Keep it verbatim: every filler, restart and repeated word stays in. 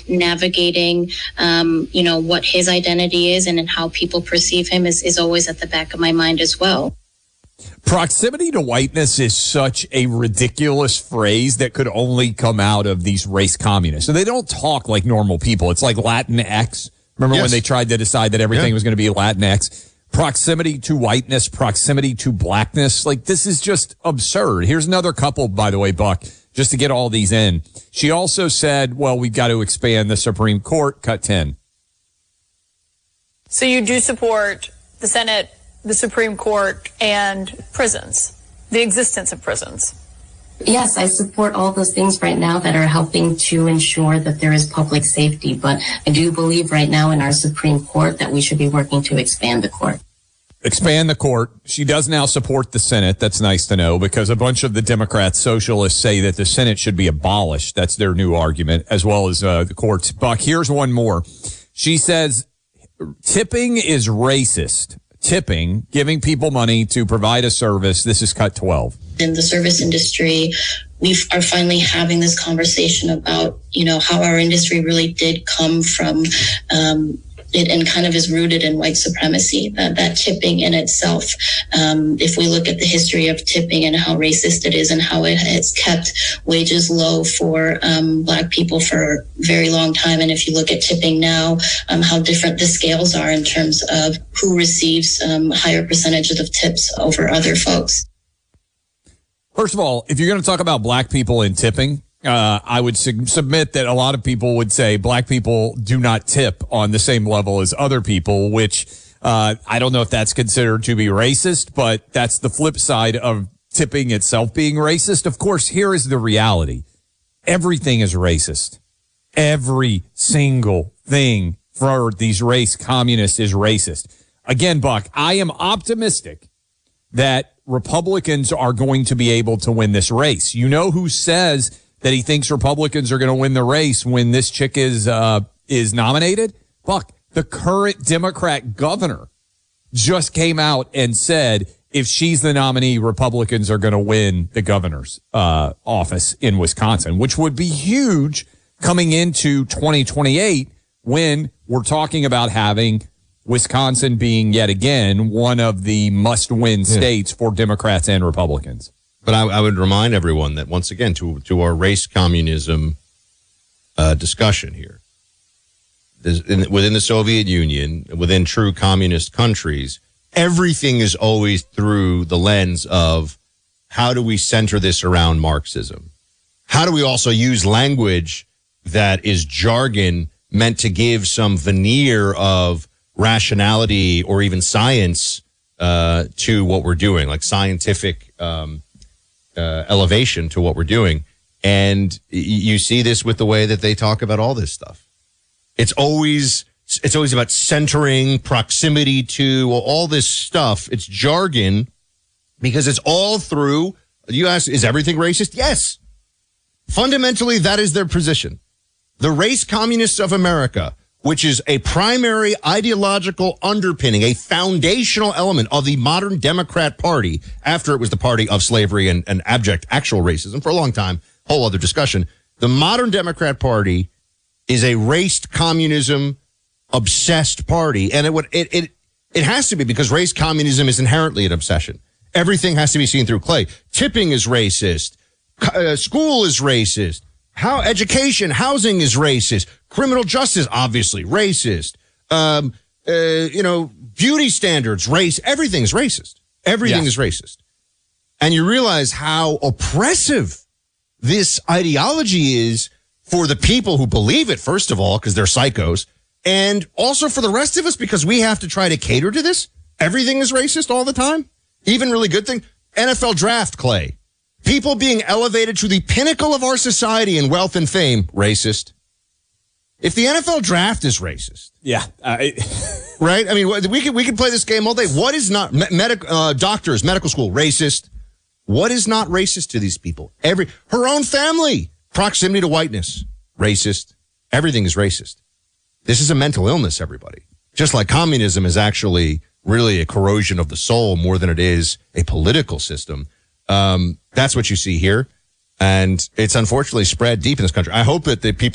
navigating, um, you know, what his identity is and, and how people perceive him is, is always at the back of my mind as well. Proximity to whiteness is such a ridiculous phrase that could only come out of these race communists. So they don't talk like normal people. It's like Latinx. Remember yes. when they tried to decide that everything yeah. was going to be Latinx? Proximity to whiteness, proximity to blackness. Like, this is just absurd. Here's another couple, by the way, Buck, just to get all these in. She also said, well, we've got to expand the Supreme Court. Cut ten. So you do support the Senate, the Supreme Court, and prisons, the existence of prisons? Yes, I support all those things right now that are helping to ensure that there is public safety. But I do believe right now in our Supreme Court that we should be working to expand the court. Expand the court. She does now support the Senate. That's nice to know, because a bunch of the Democrats, socialists say that the Senate should be abolished. That's their new argument, as well as uh, the courts. Buck, here's one more. She says tipping is racist. Tipping, giving people money to provide a service. This is cut twelve. In the service industry, we are finally having this conversation about, you know, how our industry really did come from um, it and kind of is rooted in white supremacy. That, that tipping in itself, um, if we look at the history of tipping and how racist it is and how it has kept wages low for um, Black people for a very long time. And if you look at tipping now, um, how different the scales are in terms of who receives um, higher percentages of tips over other folks. First of all, if you're going to talk about Black people in tipping, Uh, I would su- submit that a lot of people would say Black people do not tip on the same level as other people, which uh, I don't know if that's considered to be racist, but that's the flip side of tipping itself being racist. Of course, here is the reality. Everything is racist. Every single thing for these race communists is racist. Again, Buck, I am optimistic that Republicans are going to be able to win this race. You know who says that he thinks Republicans are going to win the race when this chick is uh, is nominated? Buck, the current Democrat governor just came out and said if she's the nominee, Republicans are going to win the governor's uh, office in Wisconsin, which would be huge coming into twenty twenty-eight when we're talking about having Wisconsin being yet again one of the must-win states for Democrats and Republicans. But I, I would remind everyone that, once again, to to our race communism uh, discussion here, in, within the Soviet Union, within true communist countries, everything is always through the lens of how do we center this around Marxism? How do we also use language that is jargon meant to give some veneer of rationality or even science uh, to what we're doing, like scientific um Uh, elevation to what we're doing. And y- you see this with the way that they talk about all this stuff. It's always, it's always about centering, proximity to, well, all this stuff. It's jargon because it's all through, you ask, is everything racist? Yes. Fundamentally, that is their position. The race communists of America, which is a primary ideological underpinning, a foundational element of the modern Democrat Party, after it was the party of slavery and, and abject actual racism for a long time, whole other discussion. The modern Democrat Party is a race communism obsessed party. And it would, it, it, it has to be, because race communism is inherently an obsession. Everything has to be seen through clay. Tipping is racist. Uh, school is racist. How education, housing is racist. Criminal justice, obviously, racist. Um, uh, you know, beauty standards, race, everything's racist. Everything yeah. is racist. And you realize how oppressive this ideology is for the people who believe it, first of all, because they're psychos, and also for the rest of us, because we have to try to cater to this. Everything is racist all the time. Even really good thing. N F L draft, Clay. People being elevated to the pinnacle of our society in wealth and fame, racist. If the N F L draft is racist, yeah, uh, it, right? I mean, we could we could play this game all day. What is not medical uh, doctors, medical school, racist? What is not racist to these people? Every her own family, proximity to whiteness, racist. Everything is racist. This is a mental illness, everybody. Just like communism is actually really a corrosion of the soul more than it is a political system. Um, that's what you see here. And it's unfortunately spread deep in this country. I hope that the people